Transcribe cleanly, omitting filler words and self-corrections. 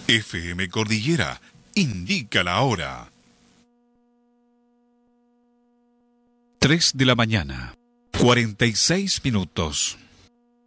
FM Cordillera indica la hora. 3 de la mañana, 46 minutos.